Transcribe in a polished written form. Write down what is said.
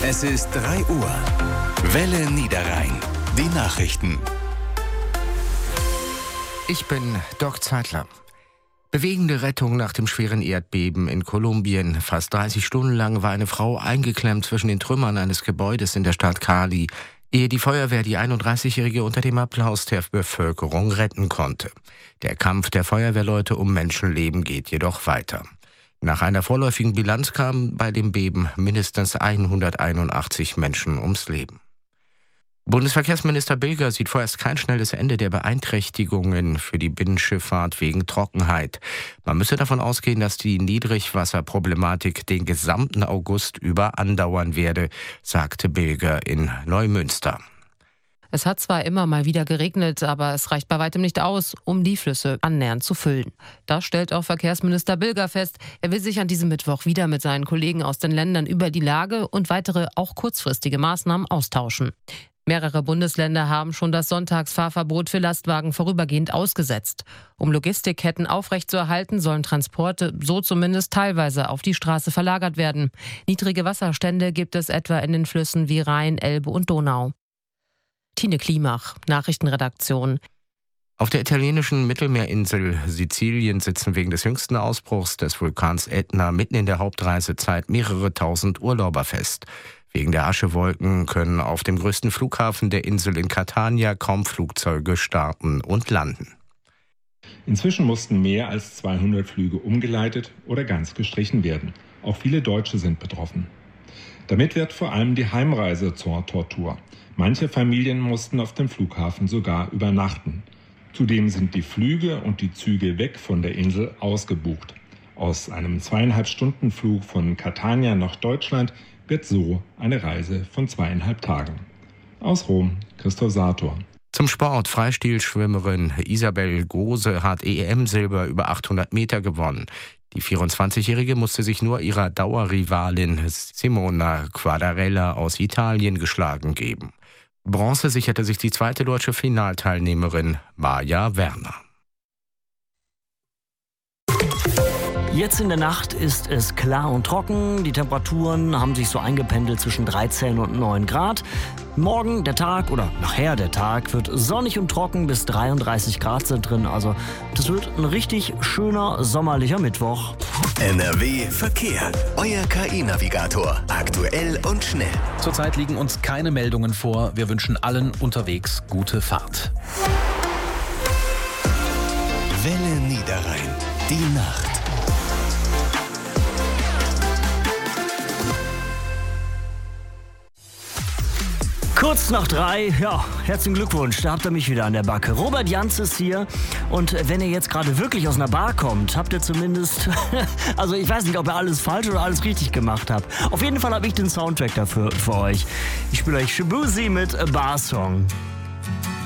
Es ist 3 Uhr. Welle Niederrhein. Die Nachrichten. Ich bin Doc Zeitler. Bewegende Rettung nach dem schweren Erdbeben in Kolumbien. Fast 30 Stunden lang war eine Frau eingeklemmt zwischen den Trümmern eines Gebäudes in der Stadt Cali, ehe die Feuerwehr die 31-Jährige unter dem Applaus der Bevölkerung retten konnte. Der Kampf der Feuerwehrleute um Menschenleben geht jedoch weiter. Nach einer vorläufigen Bilanz kamen bei dem Beben mindestens 181 Menschen ums Leben. Bundesverkehrsminister Bilger sieht vorerst kein schnelles Ende der Beeinträchtigungen für die Binnenschifffahrt wegen Trockenheit. Man müsse davon ausgehen, dass die Niedrigwasserproblematik den gesamten August über andauern werde, sagte Bilger in Neumünster. Es hat zwar immer mal wieder geregnet, aber es reicht bei weitem nicht aus, um die Flüsse annähernd zu füllen. Das stellt auch Verkehrsminister Bilger fest. Er will sich an diesem Mittwoch wieder mit seinen Kollegen aus den Ländern über die Lage und weitere, auch kurzfristige Maßnahmen austauschen. Mehrere Bundesländer haben schon das Sonntagsfahrverbot für Lastwagen vorübergehend ausgesetzt. Um Logistikketten aufrechtzuerhalten, sollen Transporte so zumindest teilweise auf die Straße verlagert werden. Niedrige Wasserstände gibt es etwa in den Flüssen wie Rhein, Elbe und Donau. Tine Klimach, Nachrichtenredaktion. Auf der italienischen Mittelmeerinsel Sizilien sitzen wegen des jüngsten Ausbruchs des Vulkans Ätna mitten in der Hauptreisezeit mehrere tausend Urlauber fest. Wegen der Aschewolken können auf dem größten Flughafen der Insel in Catania kaum Flugzeuge starten und landen. Inzwischen mussten mehr als 200 Flüge umgeleitet oder ganz gestrichen werden. Auch viele Deutsche sind betroffen. Damit wird vor allem die Heimreise zur Tortur. Manche Familien mussten auf dem Flughafen sogar übernachten. Zudem sind die Flüge und die Züge weg von der Insel ausgebucht. Aus einem 2,5-Stunden-Flug von Catania nach Deutschland wird so eine Reise von 2,5 Tagen. Aus Rom, Christoph Sator. Zum Sport. Freistilschwimmerin Isabel Gose hat EM-Silber über 800 Meter gewonnen. Die 24-Jährige musste sich nur ihrer Dauerrivalin Simona Quadarella aus Italien geschlagen geben. Bronze sicherte sich die zweite deutsche Finalteilnehmerin Maja Werner. Jetzt in der Nacht ist es klar und trocken. Die Temperaturen haben sich so eingependelt zwischen 13 und 9 Grad. Morgen der Tag oder nachher der Tag wird sonnig und trocken, bis 33 Grad sind drin. Also das wird ein richtig schöner sommerlicher Mittwoch. NRW Verkehr. Euer KI-Navigator. Aktuell und schnell. Zurzeit liegen uns keine Meldungen vor. Wir wünschen allen unterwegs gute Fahrt. Welle Niederrhein. Die Nacht. Kurz nach 3, ja, herzlichen Glückwunsch, da habt ihr mich wieder an der Backe. Robert Janz ist hier und wenn ihr jetzt gerade wirklich aus einer Bar kommt, habt ihr zumindest, also ich weiß nicht, ob ihr alles falsch oder alles richtig gemacht habt. Auf jeden Fall habe ich den Soundtrack dafür für euch. Ich spiele euch Shibuzi mit A Bar Song.